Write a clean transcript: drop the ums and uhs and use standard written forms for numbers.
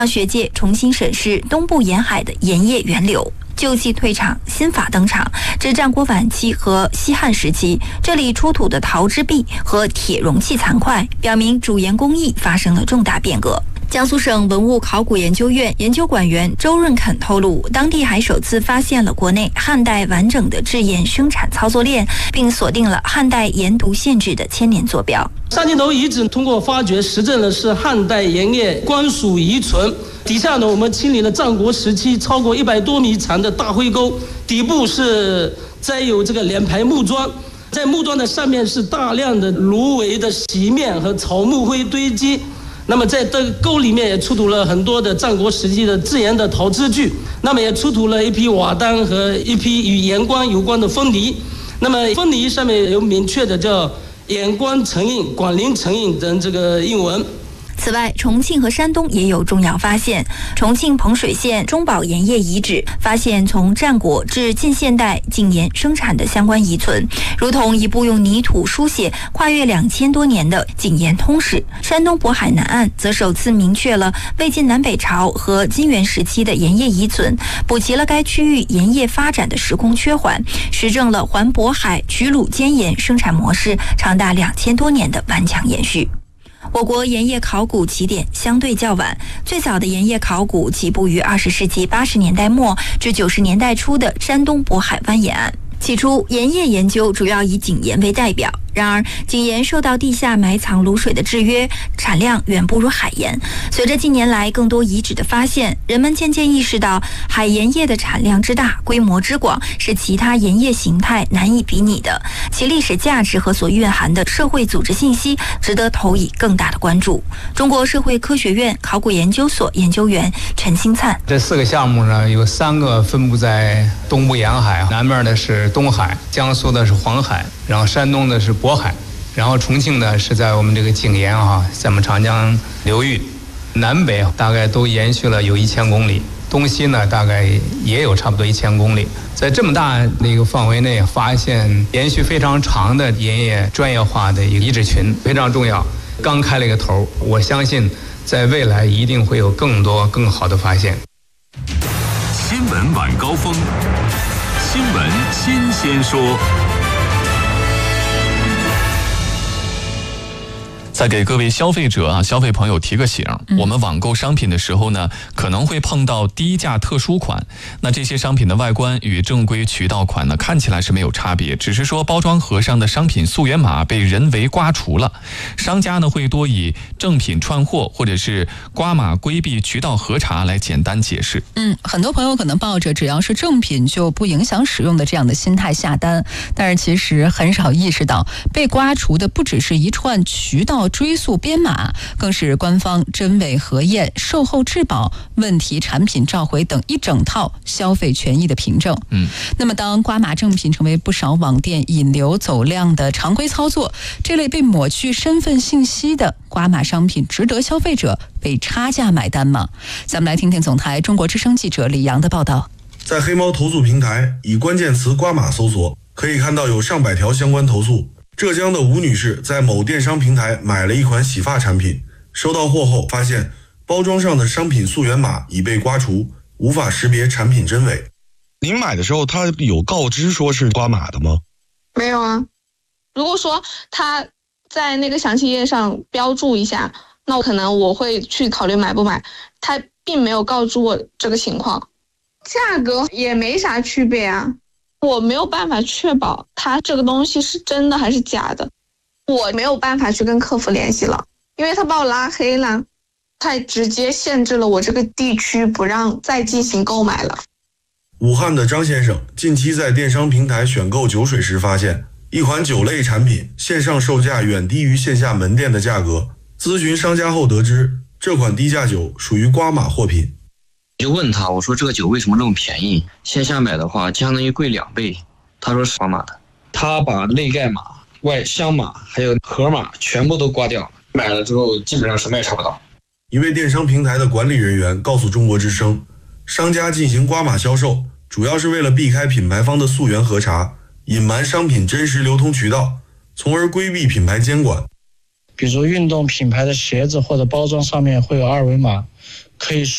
让学界重新审视东部沿海的盐业源流。旧系退场，新法登场。至战国晚期和西汉时期，这里出土的陶之璧和铁容器残块，表明主盐工艺发生了重大变革。江苏省文物考古研究院研究馆员周润肯透露，当地还首次发现了国内汉代完整的制盐生产操作链，并锁定了汉代盐毒限制的千年坐标。 三金头遗址通过发掘实证的是汉代盐业官署遗存。底下呢，我们清理了战国时期超过100多米长的大灰沟，底部是栽有这个2排木桩，在木桩的上面是大量的芦苇的席面和草木灰堆积。那么在这个沟里面也出土了很多的战国时期的制盐的陶制具，那么也出土了一批瓦当和一批与盐官有关的封泥。那么封泥上面有明确的叫盐官成印、广陵成印等这个印文。 此外，重庆和山东也有重要发现。重庆彭水县中宝盐业遗址发现从战国至近现代井盐生产的相关遗存，如同一部用泥土书写跨越2000多年的井盐通史。山东渤海南岸则首次明确了魏晋南北朝和金元时期的盐业遗存，补齐了该区域盐业发展的时空缺环，实证了环渤海曲鲁间盐生产模式长达2000多年的顽强延续。我国盐业考古起点相对较晚，最早的盐业考古起步于20世纪80年代末至90年代初的山东渤海湾沿岸。起初，盐业研究主要以井盐为代表，然而井盐受到地下埋藏卤水的制约，产量远不如海盐。随着近年来更多遗址的发现，人们渐渐意识到海盐业的产量之大、规模之广是其他盐业形态难以比拟的，其历史价值和所蕴含的社会组织信息值得投以更大的关注。中国社会科学院考古研究所研究员陈兴灿： 这4个项目呢，有3个分布在东部沿海，南面的是东海，江苏的是黄海，然后山东的是渤海，然后重庆呢是在我们这个井沿在我们长江流域，南北大概都延续了有1000公里，东西呢大概也有差不多1000公里。在这么大的一个范围内发现延续非常长的盐业专业化的一个遗址群，非常重要，刚开了一个头，我相信在未来一定会有更多更好的发现。 新闻晚高峰，新闻新鲜说。 再给各位消费者消费朋友提个醒，我们网购商品的时候呢，可能会碰到低价特殊款。那这些商品的外观与正规渠道款呢，看起来是没有差别，只是说包装盒上的商品溯源码被人为刮除了。商家呢会多以正品串货或者是刮码规避渠道核查来简单解释。 很多朋友可能抱着只要是正品就不影响使用的这样的心态下单，但是其实很少意识到被刮除的不只是一串渠道追溯编码，更是官方真伪核验、售后质保、问题产品召回等一整套消费权益的凭证。那么当刮码正品成为不少网店引流走量的常规操作，这类被抹去身份信息的刮码商品值得消费者为差价买单吗？咱们来听听总台中国之声记者李阳的报道。 在黑猫投诉平台以关键词刮码搜索，可以看到有上百条相关投诉。浙江的吴女士在某电商平台买了一款洗发产品，收到货后发现包装上的商品溯源码已被刮除，无法识别产品真伪。 您买的时候他有告知说是刮码的吗？ 没有啊。如果说他在那个详情页上标注一下，那可能我会去考虑买不买，他并没有告诉我这个情况。价格也没啥区别啊，我没有办法确保他这个东西是真的还是假的，我没有办法去跟客服联系了，因为他把我拉黑了，他直接限制了我这个地区不让再进行购买了。 武汉的张先生近期在电商平台选购酒水时发现，一款酒类产品线上售价远低于线下门店的价格，咨询商家后得知，这款低价酒属于刮码货品。 就问他，我说这个酒为什么那么便宜？线下买的话相当于贵2倍。他说是刮码的。 他把内盖码、外箱码还有盒码全部都刮掉，买了之后基本上什么也查不到。 一位电商平台的管理人员告诉中国之声，商家进行刮码销售，主要是为了避开品牌方的溯源核查，隐瞒商品真实流通渠道，从而规避品牌监管。 比如运动品牌的鞋子或者包装上面会有2维码，可以